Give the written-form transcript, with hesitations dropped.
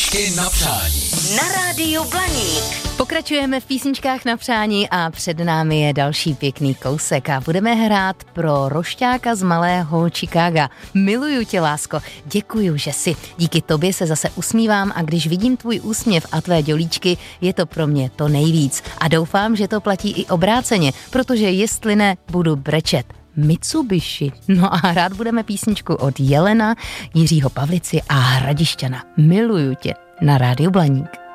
Písničky na přání. Na rádiu Blaník. Pokračujeme v písničkách na přání a před námi je další pěkný kousek a budeme hrát pro rošťáka z malého Chicaga. Miluju tě, lásko, děkuju, že si. Díky tobě se zase usmívám a když vidím tvůj úsměv a tvé dělíčky, je to pro mě to nejvíc. A doufám, že to platí i obráceně, protože jestli ne, budu brečet. Mitsubishi. No a rád budeme písničku od Jelena, Jiřího Pavlici a Hradišťana. Miluju tě na rádiu Blaník.